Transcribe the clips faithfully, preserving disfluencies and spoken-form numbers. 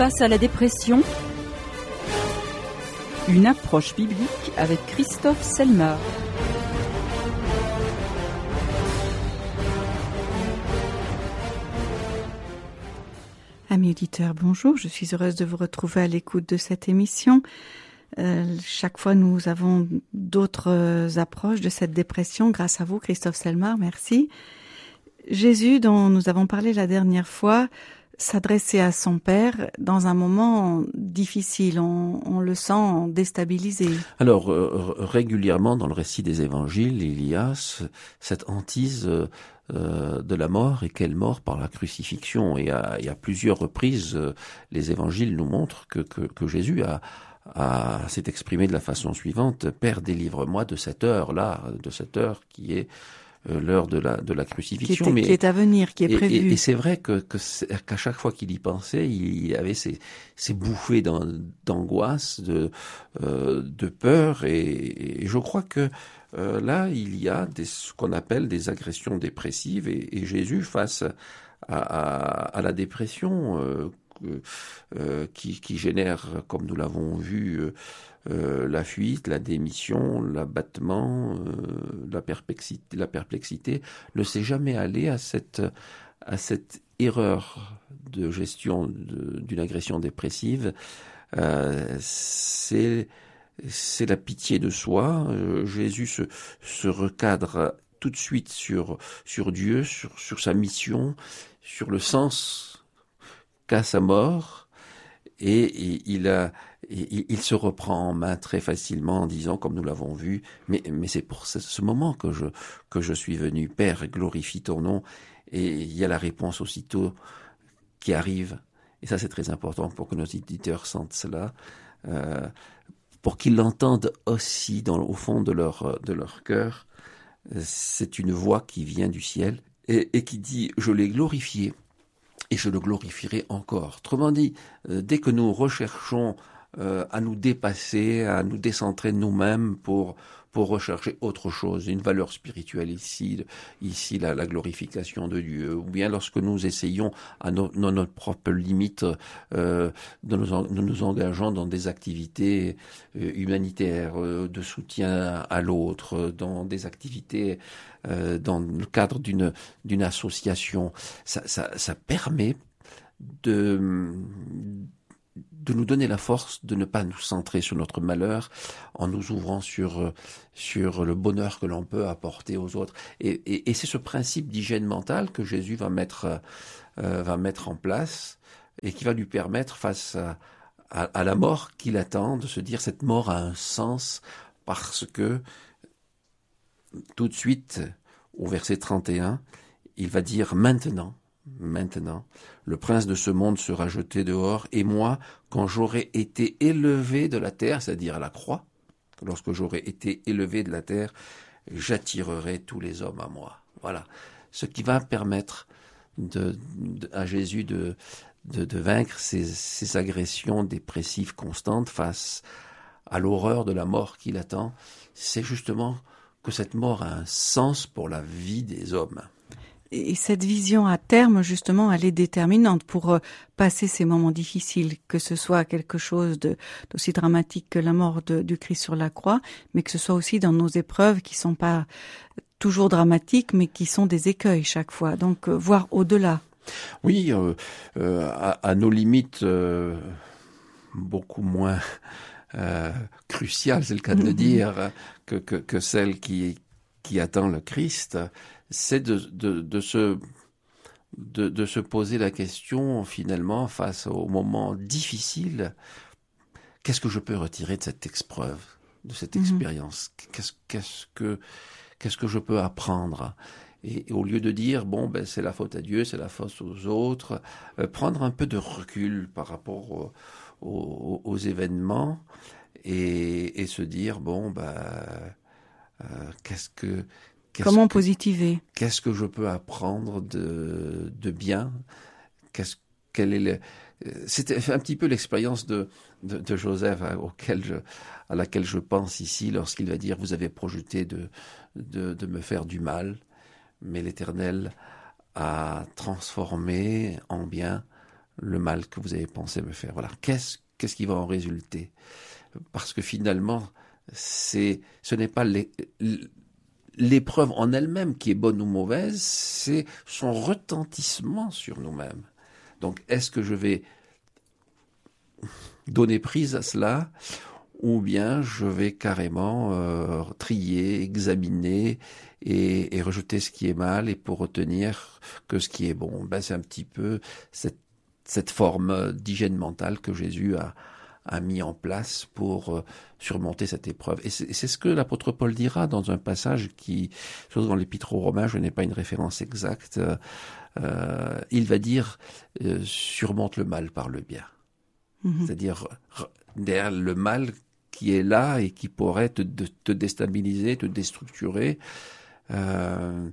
face à la dépression, une approche biblique avec Christophe Selmar. Amis auditeurs, bonjour, je suis heureuse de vous retrouver à l'écoute de cette émission. Euh, chaque fois, nous avons d'autres euh, approches de cette dépression grâce à vous, Christophe Selmar, merci. Jésus, dont nous avons parlé la dernière fois, s'adressait à son Père dans un moment difficile, on, on le sent déstabilisé. Alors, euh, régulièrement dans le récit des évangiles, il y a ce, cette hantise euh, euh, de la mort, et quelle mort par la crucifixion. Et à, et à plusieurs reprises, euh, les évangiles nous montrent que, que, que Jésus a, a, s'est exprimé de la façon suivante: « Père, délivre-moi de cette heure-là, de cette heure qui est Euh, l'heure de la de la crucifixion, qui, était, mais qui est à venir, qui est et, prévu. Et, et c'est vrai que, que c'est, qu'à chaque fois qu'il y pensait, il avait ces, ces bouffées d'angoisse, de euh, de peur, et, et je crois que euh, là il y a des, ce qu'on appelle des agressions dépressives, et, et Jésus face à, à, à la dépression euh, euh, qui, qui génère, comme nous l'avons vu, euh, Euh, la fuite, la démission, l'abattement, euh, la perplexité, la perplexité, ne s'est jamais allé à cette à cette erreur de gestion de, d'une agression dépressive. Euh, c'est c'est la pitié de soi. Euh, Jésus se se recadre tout de suite sur sur Dieu, sur sur sa mission, sur le sens qu'a sa mort. Et, et il a, il, il se reprend en main très facilement en disant, comme nous l'avons vu, mais, mais c'est pour ce, ce moment que je, que je suis venu. Père, glorifie ton nom. Et il y a la réponse aussitôt qui arrive. Et ça, c'est très important pour que nos auditeurs sentent cela, euh, pour qu'ils l'entendent aussi dans, au fond de leur, de leur cœur. C'est une voix qui vient du ciel et, et qui dit, je l'ai glorifié. Et je le glorifierai encore. Autrement dit, euh, dès que nous recherchons euh, à nous dépasser, à nous décentrer de nous-mêmes pour pour rechercher autre chose, une valeur spirituelle ici, ici la, la glorification de Dieu, ou bien lorsque nous essayons à nos, nos, notre propre limite euh, de, nous en, de nous engageant dans des activités euh, humanitaires, euh, de soutien à l'autre, dans des activités euh, dans le cadre d'une d'une association, ça, ça, ça permet de de nous donner la force de ne pas nous centrer sur notre malheur en nous ouvrant sur sur le bonheur que l'on peut apporter aux autres. Et, et, et c'est ce principe d'hygiène mentale que Jésus va mettre euh, va mettre en place et qui va lui permettre, face à, à, à la mort qui l'attend, de se dire cette mort a un sens, parce que tout de suite au verset trente et un, il va dire maintenant. Maintenant, le prince de ce monde sera jeté dehors, et moi, quand j'aurai été élevé de la terre, c'est-à-dire à la croix, lorsque j'aurai été élevé de la terre, j'attirerai tous les hommes à moi. Voilà. Ce qui va permettre de, de, à Jésus de, de, de vaincre ces, ces agressions dépressives constantes face à l'horreur de la mort qui l'attend. C'est justement que cette mort a un sens pour la vie des hommes. Et cette vision à terme, justement, elle est déterminante pour euh, passer ces moments difficiles, que ce soit quelque chose de, d'aussi dramatique que la mort de, du Christ sur la croix, mais que ce soit aussi dans nos épreuves qui sont pas toujours dramatiques, mais qui sont des écueils chaque fois. Donc, euh, voir au-delà. Oui, euh, euh, à, à nos limites euh, beaucoup moins euh, cruciales, c'est le cas de le dire, que, que, que celle qui, qui attend le Christ. C'est de, de, de, se, de, de se poser la question, finalement, face aux moments difficiles, qu'est-ce que je peux retirer de cette épreuve, de cette mmh. expérience? Qu'est-ce, qu'est-ce, que, qu'est-ce que je peux apprendre? Et, et au lieu de dire, bon, ben, c'est la faute à Dieu, c'est la faute aux autres, euh, prendre un peu de recul par rapport au, au, aux événements et, et se dire, bon, ben, euh, qu'est-ce que... Qu'est-ce Comment que, positiver? Qu'est-ce que je peux apprendre de, de bien? Qu'est-ce, quel est le, c'était un petit peu l'expérience de, de, de Joseph, hein, auquel je, à laquelle je pense ici, lorsqu'il va dire, vous avez projeté de, de, de me faire du mal, mais l'Éternel a transformé en bien le mal que vous avez pensé me faire. Voilà, qu'est-ce, qu'est-ce qui va en résulter? Parce que finalement, c'est, ce n'est pas les, l'épreuve en elle-même qui est bonne ou mauvaise, c'est son retentissement sur nous-mêmes. Donc, est-ce que je vais donner prise à cela, ou bien je vais carrément euh, trier, examiner et, et rejeter ce qui est mal, et pour retenir que ce qui est bon? Ben, c'est un petit peu cette, cette forme d'hygiène mentale que Jésus a, a mis en place pour euh, surmonter cette épreuve. Et c'est, c'est ce que l'apôtre Paul dira dans un passage qui, surtout dans l'Épître aux Romains, je n'ai pas une référence exacte, euh, euh, il va dire euh, surmonte le mal par le bien. Mmh. C'est-à-dire derrière le mal qui est là et qui pourrait te, de, te déstabiliser, te déstructurer, euh,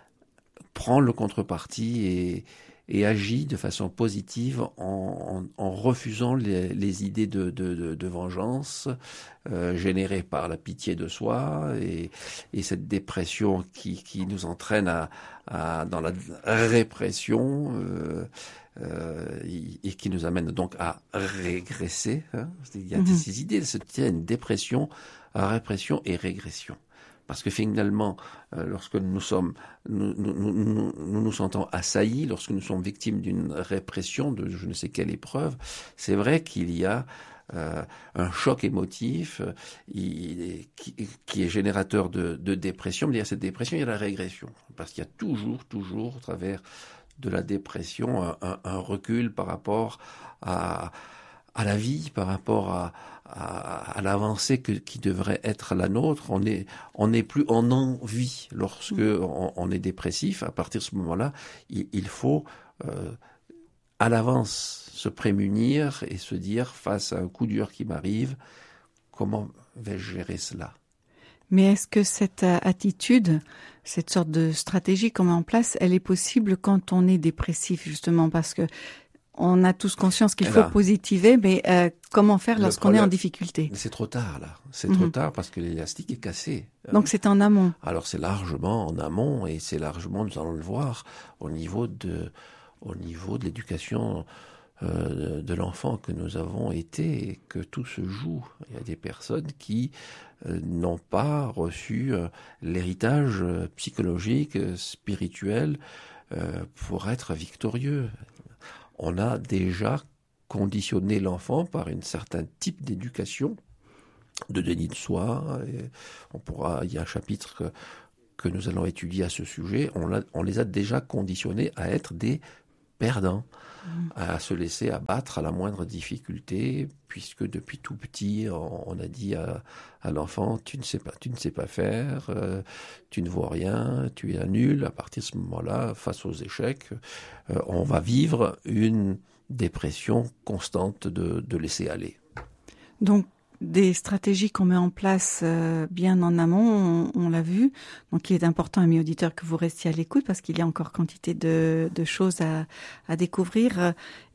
prends le contreparti et et agit de façon positive en, en, en refusant les, les idées de, de, de, de vengeance euh, générées par la pitié de soi et, et cette dépression qui, qui nous entraîne à, à, dans la répression euh, euh, et qui nous amène donc à régresser. Hein. Il y a mm-hmm. ces idées, il y a une dépression, répression et régression. Parce que finalement, euh, lorsque nous sommes, nous nous, nous, nous, nous nous sentons assaillis, lorsque nous sommes victimes d'une répression, de je ne sais quelle épreuve, c'est vrai qu'il y a euh, un choc émotif euh, il, qui, qui est générateur de, de dépression. Mais il y a cette dépression, il y a la régression. Parce qu'il y a toujours, toujours, au travers de la dépression, un, un, un recul par rapport à, à la vie, par rapport à À, à l'avancée que, qui devrait être la nôtre. On est, on n'est plus en envie lorsque on, on est dépressif. À partir de ce moment-là, il, il faut euh, à l'avance se prémunir et se dire, face à un coup dur qui m'arrive, comment vais-je gérer cela? Mais est-ce que cette attitude, cette sorte de stratégie qu'on met en place, elle est possible quand on est dépressif, justement, parce que on a tous conscience qu'il faut là, positiver, mais euh, comment faire lorsqu'on problème, est en difficulté? C'est trop tard, là. C'est mmh. trop tard parce que l'élastique est cassé. Donc c'est en amont. Alors c'est largement en amont et c'est largement, nous allons le voir, au niveau de, au niveau de l'éducation euh, de l'enfant que nous avons été et que tout se joue. Il y a des personnes qui euh, n'ont pas reçu euh, l'héritage psychologique, spirituel euh, pour être victorieux. On a déjà conditionné l'enfant par un certain type d'éducation, de déni de soi. Et on pourra, il y a un chapitre que, que nous allons étudier à ce sujet. On, l'a, on les a déjà conditionnés à être des perdants, mmh. à se laisser abattre à la moindre difficulté, puisque depuis tout petit, on, on a dit à, à l'enfant, tu ne sais pas, tu ne sais pas faire, euh, tu ne vois rien, tu es nul. À partir de ce moment-là, face aux échecs, euh, on va vivre une dépression constante de, de laisser aller. Donc, des stratégies qu'on met en place euh, bien en amont, on, on l'a vu. Donc, il est important, amis auditeurs, que vous restiez à l'écoute parce qu'il y a encore quantité de, de choses à, à découvrir.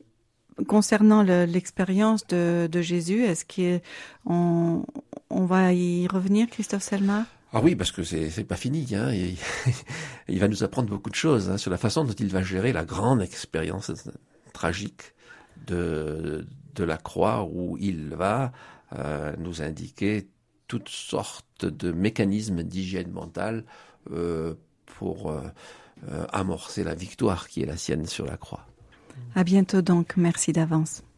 Concernant le, l'expérience de, de Jésus, est-ce qu'on on va y revenir, Christophe Selmar? Ah oui, parce que c'est, c'est pas fini. Hein. Il, il va nous apprendre beaucoup de choses hein, sur la façon dont il va gérer la grande expérience tragique de, de la croix où il va Euh, nous indiquer toutes sortes de mécanismes d'hygiène mentale euh, pour euh, euh, amorcer la victoire qui est la sienne sur la croix. À bientôt donc, merci d'avance.